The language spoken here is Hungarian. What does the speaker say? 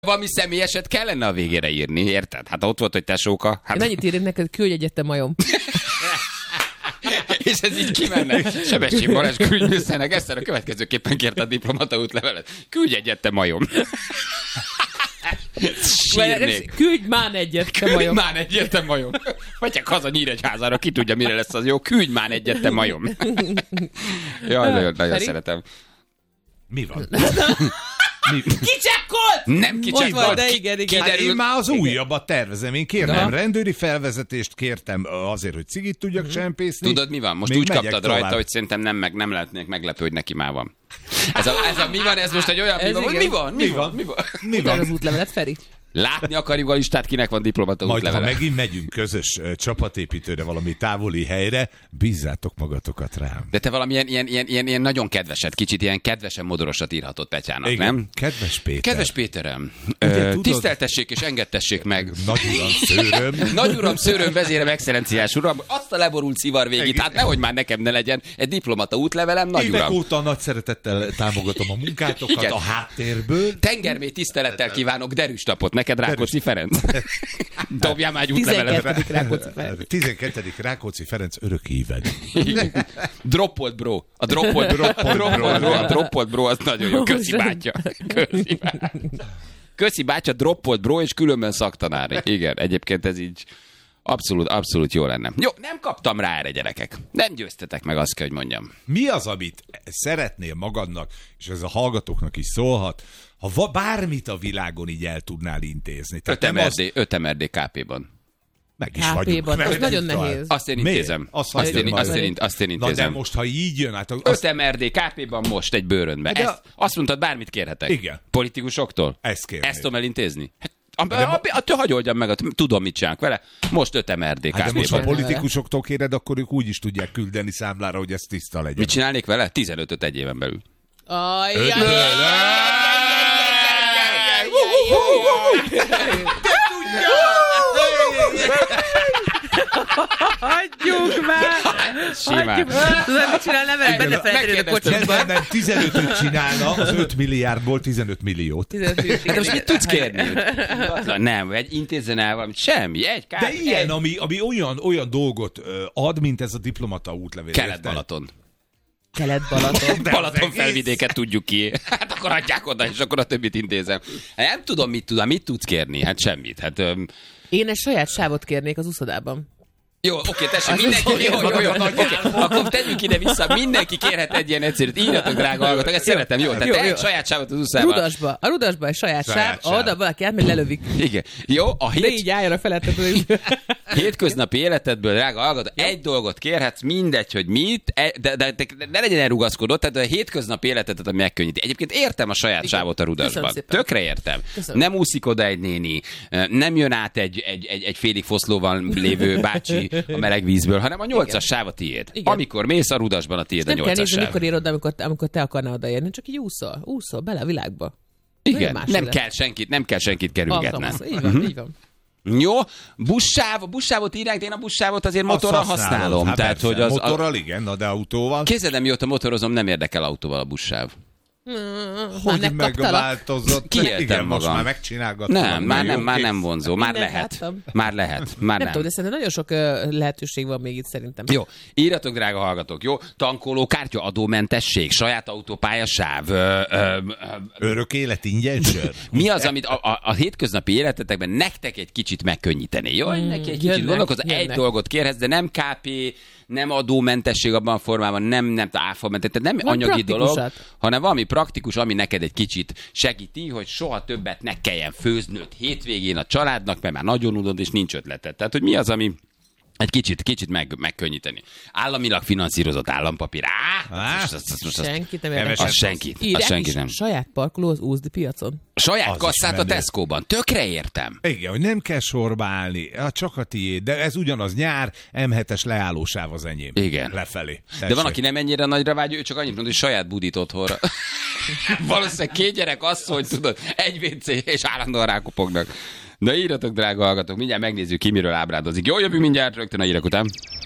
Valami személyeset kellene a végére írni, érted? Hát ott volt, hogy tesóka. Hát... Mennyit írni neked, küldj egyet, majom. És ez így kimenne. Sebestyén Balázs külügyminiszternek ezt a következőképpen kérte a diplomata útlevelet. Küldj egyet, te majom. Sírnék. Küldj már egyet, te majom. Küldj már egyet, te majom. Megyek haza Nyíregyházára, ki tudja, mire lesz az jó. Küldj már egyet, te majom. Jaj, nagyon szeretem. Mi van? Kicsekkolt! Nem kicsekkolt. De igen. Hát én már az újabbat tervezem. Én kérnem rendőri felvezetést, kértem azért, hogy cigit tudjak csempészni. Tudod, mi van? Most még úgy kaptad tovább rajta, hogy szerintem nem lehetnék meglepő, hogy neki már van. Ez a mi van, ez most egy olyan mi van? Mi van az útlevelet, Feri? Látni akarjuk a listát, kinek van diplomata útlevele. Majd, ha megint megyünk közös csapatépítőre valami távoli helyre, bízzátok magatokat rám. De te valami ilyen nagyon kedveset, kicsit ilyen kedvesen modorosat írhatott Petyának, igen, nem? Kedves Péter. Kedves Péterem, tudod, tiszteltessék és engedtessék meg. Nagyuram szőröm. Nagyuram szőröm, vezérem, excellenciás uram, azt a leborult szivar végét, hát nehogy már nekem ne legyen egy diplomata útlevelem, nagyuram. Évek óta nagy szeretettel támogatom a munkátokat, igen, a háttérből. Tengermély tisztelettel kívánok derűs napot neked, Rákóczi Ferenc. Dobjál már egy útlevelet. 12. Rákóczi Ferenc. 12. Rákóczi Ferenc örök híved. Droppolt bro. A droppolt bro, az nagyon jó. Köszi bátya. Köszi bátya, droppolt bro, és különben szaktanár. Igen, egyébként ez így abszolút jó lenne. Jó, nem kaptam rá erre, gyerekek. Nem győztetek meg, azt kell, hogy mondjam. Mi az, amit szeretnél magadnak, és ez a hallgatóknak is szólhat, ha bármit a világon így el tudnál intézni. 5 MRD KP-ban. Meg is vagyunk. Az nagyon nehéz. Azt én intézem. Azt én intézem. Na de most, ha így jön... Hát 5 MRD KP-ban most egy bőrönbe. Azt mondtad, bármit kérhetek. Igen. Politikusoktól? Ezt kérnék. Ezt tudom elintézni? Attól hagyj oldjam meg, tudom, mit csinálok vele. Most 5 MRD KP-ban. Hát de most, ha politikusoktól kéred, akkor ők úgy is tudják küldeni számlára, hogy ez tiszta legyen. Mit csinálnék vele? 15-öt egy éven belül. Hagyjuk már! Simán. Tudod, mit csinál, nem benne felterül a kocsiba. Nem, 15-öt csinálna, az 5 milliárdból 15 milliót. Hát most mit tudsz kérni? Nem, egy intézzen el valamit, semmi. De ilyen, ami olyan dolgot ad, mint ez a diplomata útlevél. Kelet-Balaton. Kelet-Balaton. Balaton felvidéket tudjuk ki. Hát akkor adják oda, és akkor a többit intézem. Nem tudom, mit tudsz kérni? Hát semmit. Hát, én egy saját sávot kérnék az úszodában. Jó, oké, tessék, mindenki, jó. Akkor tegyünk ide-vissza, mindenki kérhet egy ilyen egyszerűt. Írjatok, drága hallgatók, ezt szeretem, jó? Tehát egy saját sávot az úszában. A Rudasba egy saját sáv, oda valaki átmegy, lelövik. Igen. Jó, de így álljon a felettet. Hétköznapi életedből, drága hallgató, egy dolgot kérhetsz, mindegy, hogy mit, de ne legyen elrugaszkodott, tehát a hétköznapi életedet megkönnyíti. Egyébként értem a saját sávot a Rudasban. Tökre értem. Köszönöm. Nem úszik oda egy néni, nem jön át egy félig foszlóval lévő bácsi a meleg vízből, hanem a 8-as sáv a tiéd. Igen. Amikor mész a Rudasban, a tiéd a 8-as sáv. Nem kell nézni, mikor érod, amikor te akarnál odaérni, csak így úszol bele a világba. Igen, nem kell senkit kerülgetni. Így van. Jó, buszsávot írják, de én a buszsávot azért motorral használom. Hát tehát, persze, hogy motorral igen, de autóval. Kézzel, mióta motorozom, nem érdekel autóval a buszsáv. Hogy megváltozott? Kiéltem magam. Most már megcsinálgatom. Nem, már nem vonzó. Már lehet. Nem tudom, de szerintem nagyon sok lehetőség van még itt szerintem. Jó, írjatok, drága hallgatók, jó? Tankoló kártya, adómentesség, saját autópályasáv. Örök élet ingyen sör. Mi az, amit a hétköznapi életetekben nektek egy kicsit megkönnyíteni, jó? Neki egy kicsit gondolkozz, egy dolgot kérhetsz, de nem KP, nem adómentesség abban a formában, nem áfamentesség, tehát nem anyagi dolog, hanem valami praktikus, ami neked egy kicsit segíti, hogy soha többet ne kelljen főznöd hétvégén a családnak, mert már nagyon unod, és nincs ötleted. Tehát, hogy mi az, ami egy kicsit megkönnyíteni. Államilag finanszírozott állampapír. Senkit nem érdekel. Senki nem. Saját parkoló az úzdi piacon. Saját kasszát a Tesco-ban. Tökre értem. Igen, hogy nem kell sorba állni, csak a tiéd, de ez ugyanaz nyár, M7-es leállósáv az enyém. Igen. Lefelé. Tessék. De van, aki nem ennyire nagyra vágyó, ő csak annyit mond, hogy saját budit otthonra. Valószínűleg 2 gyerek asszony, tudod, egy WC, és állandóan rákopognak. De írjatok, drága hallgatók, mindjárt megnézzük ki, miről ábrádozik. Jó, jövünk mindjárt rögtön a hírek után.